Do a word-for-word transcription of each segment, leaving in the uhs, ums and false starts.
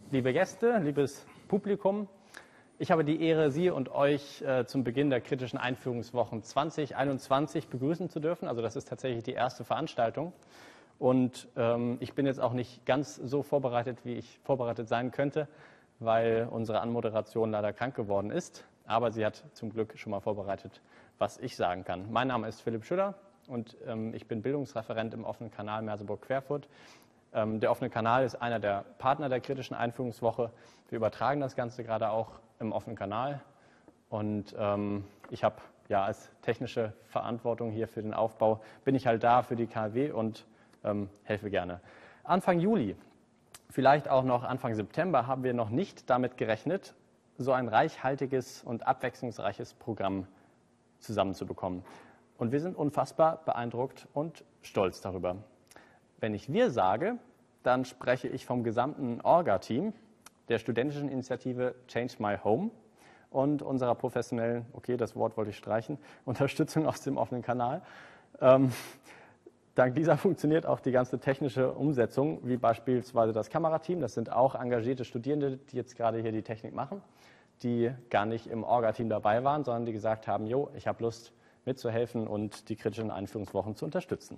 liebe Gäste, liebes Publikum, ich habe die Ehre, Sie und euch äh, zum Beginn der kritischen Einführungswochen zwanzig einundzwanzig begrüßen zu dürfen. Also das ist tatsächlich die erste Veranstaltung. Und ähm, ich bin jetzt auch nicht ganz so vorbereitet, wie ich vorbereitet sein könnte, weil unsere Anmoderation leider krank geworden ist. Aber sie hat zum Glück schon mal vorbereitet, was ich sagen kann. Mein Name ist Philipp Schüller und ähm, ich bin Bildungsreferent im offenen Kanal Merseburg-Querfurt. Ähm, der offene Kanal ist einer der Partner der kritischen Einführungswoche. Wir übertragen das Ganze gerade auch im offenen Kanal. Und ähm, ich habe ja als technische Verantwortung hier für den Aufbau, bin ich halt da für die K W und ähm, helfe gerne. Anfang Juli, vielleicht auch noch Anfang September, haben wir noch nicht damit gerechnet, so ein reichhaltiges und abwechslungsreiches Programm zusammenzubekommen. Und wir sind unfassbar beeindruckt und stolz darüber. Wenn ich wir sage, dann spreche ich vom gesamten Orga-Team der studentischen Initiative Change My Home und unserer professionellen, okay, das Wort wollte ich streichen, Unterstützung aus dem offenen Kanal. Ähm, dank dieser funktioniert auch die ganze technische Umsetzung, wie beispielsweise das Kamerateam. Das sind auch engagierte Studierende, die jetzt gerade hier die Technik machen, die gar nicht im Orga-Team dabei waren, sondern die gesagt haben, jo, ich habe Lust mitzuhelfen und die kritischen Einführungswochen zu unterstützen.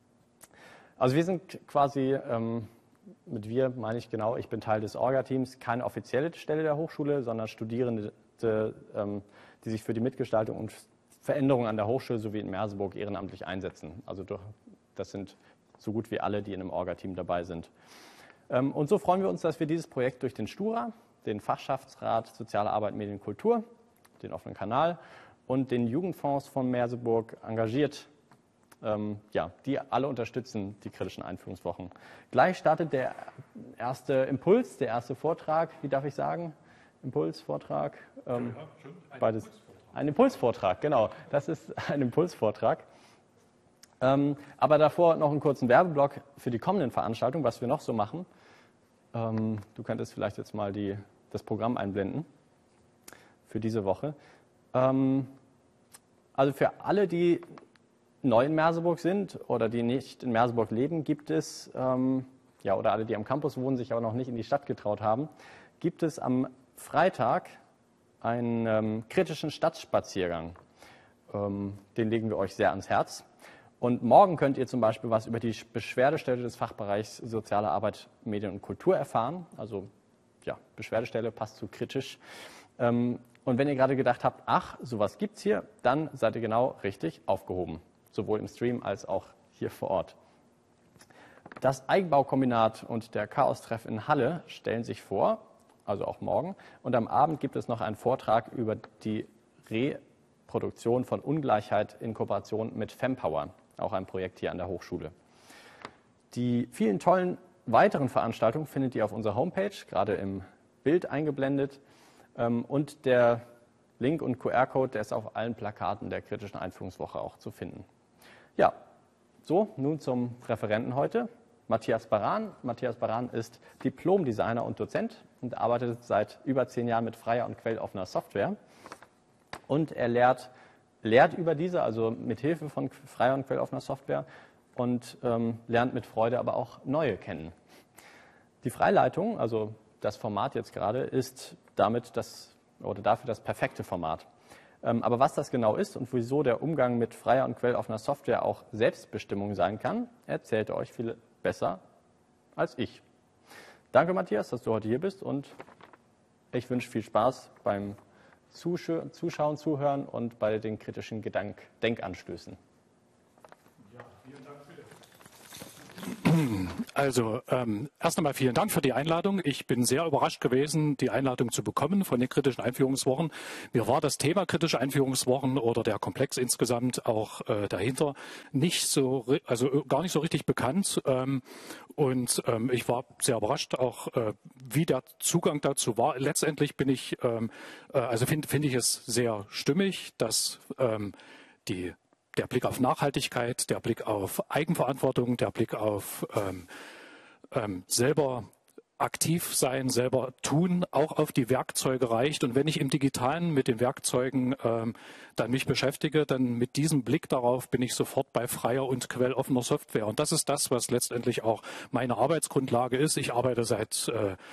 Also wir sind quasi, ähm, mit wir meine ich genau, ich bin Teil des Orga-Teams, keine offizielle Stelle der Hochschule, sondern Studierende, ähm, die sich für die Mitgestaltung und Veränderung an der Hochschule sowie in Merseburg ehrenamtlich einsetzen. Also durch, das sind so gut wie alle, die in einem Orga-Team dabei sind. Ähm, und so freuen wir uns, dass wir dieses Projekt durch den STURA, den Fachschaftsrat Soziale Arbeit, Medien, Kultur, den offenen Kanal und den Jugendfonds von Merseburg engagiert. Ähm, ja, die alle unterstützen die kritischen Einführungswochen. Gleich startet der erste Impuls, der erste Vortrag, wie darf ich sagen? Impulsvortrag? Ähm, ja, schon. Ein beides. Impulsvortrag. Ein Impulsvortrag, genau. Das ist ein Impulsvortrag. Ähm, aber davor noch einen kurzen Werbeblock für die kommenden Veranstaltungen, was wir noch so machen. Ähm, du könntest vielleicht jetzt mal die, das Programm einblenden für diese Woche. Ähm, also für alle, die neu in Merseburg sind oder die nicht in Merseburg leben, gibt es, ähm, ja, oder alle, die am Campus wohnen, sich aber noch nicht in die Stadt getraut haben, gibt es am Freitag einen ähm, kritischen Stadtspaziergang. Ähm, den legen wir euch sehr ans Herz. Und morgen könnt ihr zum Beispiel was über die Beschwerdestelle des Fachbereichs Soziale Arbeit, Medien und Kultur erfahren. Also, ja, Beschwerdestelle passt zu kritisch. Ähm, und wenn ihr gerade gedacht habt, ach, sowas gibt's hier, dann seid ihr genau richtig aufgehoben. Sowohl im Stream als auch hier vor Ort. Das Eigenbaukombinat und der Chaos-Treff in Halle stellen sich vor, also auch morgen. Und am Abend gibt es noch einen Vortrag über die Reproduktion von Ungleichheit in Kooperation mit Fempower, auch ein Projekt hier an der Hochschule. Die vielen tollen weiteren Veranstaltungen findet ihr auf unserer Homepage, gerade im Bild eingeblendet. Und der Link und Q R-Code, der ist auf allen Plakaten der kritischen Einführungswoche auch zu finden. Ja, so, nun zum Referenten heute, Matthias Baran. Matthias Baran ist Diplom-Designer und Dozent und arbeitet seit über zehn Jahren mit freier und quelloffener Software. Und er lehrt, lehrt über diese, also mit Hilfe von freier und quelloffener Software und ähm, lernt mit Freude aber auch neue kennen. Die Freileitung, also das Format jetzt gerade, ist damit das, oder dafür das perfekte Format. Aber was das genau ist und wieso der Umgang mit freier und quelloffener Software auch Selbstbestimmung sein kann, erzählt er euch viel besser als ich. Danke, Matthias, dass du heute hier bist und ich wünsche viel Spaß beim Zuschauen, Zuhören und bei den kritischen Gedank- Denkanstößen. Ja, vielen Dank, Philipp. Also ähm, erst einmal vielen Dank für die Einladung. Ich bin sehr überrascht gewesen, die Einladung zu bekommen von den kritischen Einführungswochen. Mir war das Thema kritische Einführungswochen oder der Komplex insgesamt auch äh, dahinter nicht so, also gar nicht so richtig bekannt. Ähm, und ähm, ich war sehr überrascht, auch äh, wie der Zugang dazu war. Letztendlich bin ich, ähm, äh, also finde finde ich es sehr stimmig, dass ähm, die der Blick auf Nachhaltigkeit, der Blick auf Eigenverantwortung, der Blick auf ähm, ähm, selber aktiv sein, selber tun, auch auf die Werkzeuge reicht. Und wenn ich im Digitalen mit den Werkzeugen ähm, dann mich beschäftige, dann mit diesem Blick darauf bin ich sofort bei freier und quelloffener Software. Und das ist das, was letztendlich auch meine Arbeitsgrundlage ist. Ich arbeite seit äh,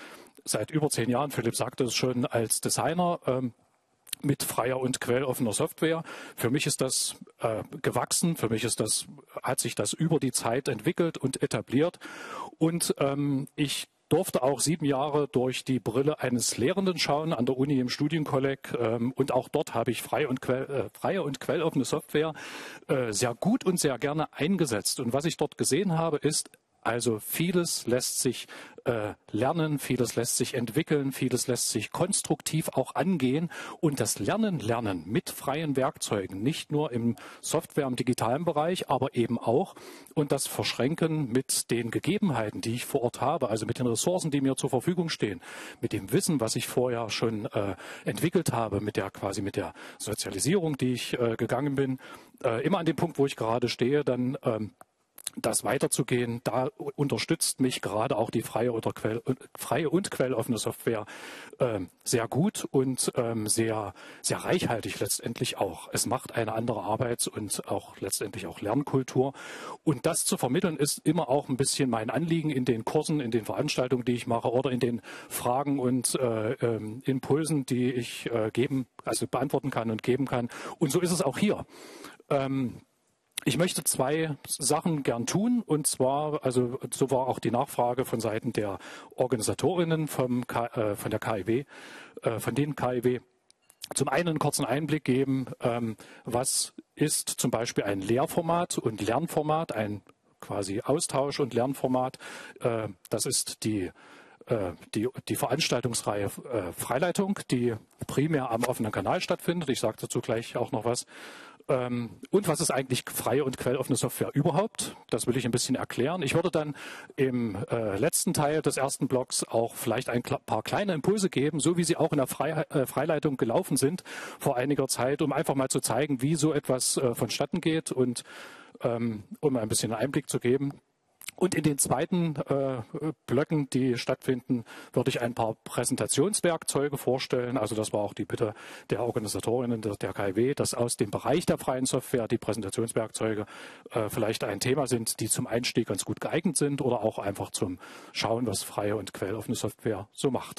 seit über zehn Jahren, Philipp sagte es schon, als Designer ähm, mit freier und quelloffener Software. Für mich ist das äh, gewachsen, für mich ist das, hat sich das über die Zeit entwickelt und etabliert. Und ähm, ich durfte auch sieben Jahre durch die Brille eines Lehrenden schauen an der Uni im Studienkolleg. Ähm, und auch dort habe ich freie und, quell, äh, freie und quelloffene Software äh, sehr gut und sehr gerne eingesetzt. Und was ich dort gesehen habe, ist, also vieles lässt sich äh, lernen, vieles lässt sich entwickeln, vieles lässt sich konstruktiv auch angehen. Und das Lernen, Lernen mit freien Werkzeugen, nicht nur im Software- und digitalen Bereich, aber eben auch. Und das Verschränken mit den Gegebenheiten, die ich vor Ort habe, also mit den Ressourcen, die mir zur Verfügung stehen, mit dem Wissen, was ich vorher schon äh, entwickelt habe, mit der quasi mit der Sozialisierung, die ich äh, gegangen bin, äh, immer an dem Punkt, wo ich gerade stehe, dann ähm, das weiterzugehen, da unterstützt mich gerade auch die freie, oder Quell, freie und quelloffene Software äh, sehr gut und ähm, sehr, sehr reichhaltig letztendlich auch. Es macht eine andere Arbeits- und auch letztendlich auch Lernkultur. Und das zu vermitteln ist immer auch ein bisschen mein Anliegen in den Kursen, in den Veranstaltungen, die ich mache oder in den Fragen und äh, ähm, Impulsen, die ich äh, geben, also beantworten kann und geben kann. Und so ist es auch hier. Ähm, Ich möchte zwei Sachen gern tun, und zwar, also so war auch die Nachfrage von Seiten der Organisatorinnen vom K, äh, von der K I W, äh, von den K I W. Zum einen einen kurzen Einblick geben, ähm, was ist zum Beispiel ein Lehrformat und Lernformat, ein quasi Austausch- und Lernformat. Äh, das ist die Die, die Veranstaltungsreihe äh, Freileitung, die primär am offenen Kanal stattfindet. Ich sage dazu gleich auch noch was. Ähm, und was ist eigentlich freie und quelloffene Software überhaupt? Das will ich ein bisschen erklären. Ich würde dann im äh, letzten Teil des ersten Blocks auch vielleicht ein paar kleine Impulse geben, so wie sie auch in der Frei, äh, Freileitung gelaufen sind vor einiger Zeit, um einfach mal zu zeigen, wie so etwas äh, vonstatten geht und ähm, um ein bisschen einen Einblick zu geben. Und in den zweiten äh, Blöcken, die stattfinden, würde ich ein paar Präsentationswerkzeuge vorstellen. Also das war auch die Bitte der Organisatorinnen der, der K I W, dass aus dem Bereich der freien Software die Präsentationswerkzeuge äh, vielleicht ein Thema sind, die zum Einstieg ganz gut geeignet sind oder auch einfach zum Schauen, was freie und quelloffene Software so macht.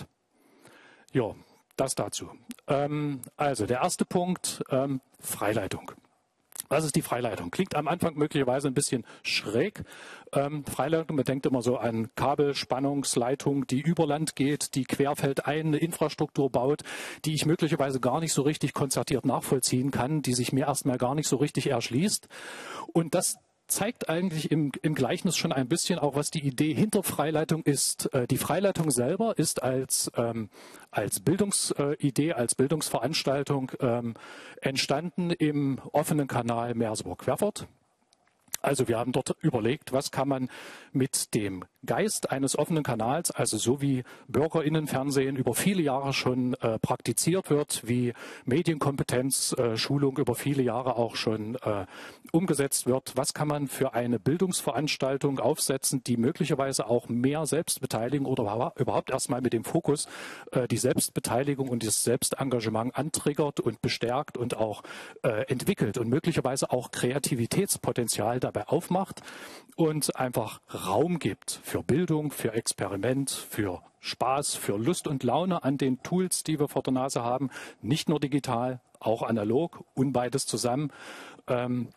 Ja, das dazu. Ähm, also der erste Punkt, ähm, Freileitung. Was ist die Freileitung? Klingt am Anfang möglicherweise ein bisschen schräg. Ähm, Freileitung, man denkt immer so an Kabelspannungsleitung, die über Land geht, die querfeldein eine Infrastruktur baut, die ich möglicherweise gar nicht so richtig konzertiert nachvollziehen kann, die sich mir erstmal gar nicht so richtig erschließt. Und das zeigt eigentlich im, im Gleichnis schon ein bisschen auch, was die Idee hinter Freileitung ist. Äh, die Freileitung selber ist als, ähm, als Bildungsidee, als Bildungsveranstaltung ähm, entstanden im offenen Kanal Merseburg-Querfurt. Also wir haben dort überlegt, was kann man mit dem Geist eines offenen Kanals, also so wie Bürgerinnenfernsehen über viele Jahre schon äh, praktiziert wird, wie Medienkompetenz, äh, Schulung über viele Jahre auch schon äh, umgesetzt wird, was kann man für eine Bildungsveranstaltung aufsetzen, die möglicherweise auch mehr Selbstbeteiligung oder überhaupt erstmal mit dem Fokus äh, die Selbstbeteiligung und das Selbstengagement antriggert und bestärkt und auch äh, entwickelt und möglicherweise auch Kreativitätspotenzial dabei aufmacht und einfach Raum gibt für Bildung, für Experiment, für Spaß, für Lust und Laune an den Tools, die wir vor der Nase haben. Nicht nur digital, auch analog und beides zusammen. Ähm,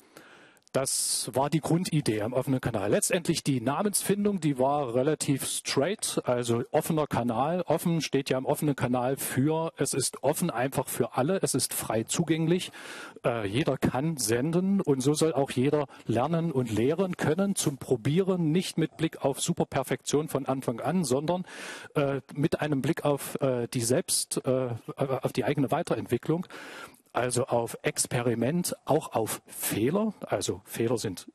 Das war die Grundidee am offenen Kanal. Letztendlich die Namensfindung, die war relativ straight, also offener Kanal. Offen steht ja im offenen Kanal für, es ist offen einfach für alle, es ist frei zugänglich. Äh, jeder kann senden und so soll auch jeder lernen und lehren können zum Probieren, nicht mit Blick auf Superperfektion von Anfang an, sondern äh, mit einem Blick auf äh, die selbst, äh, auf die eigene Weiterentwicklung. Also auf Experiment, auch auf Fehler. Also Fehler sind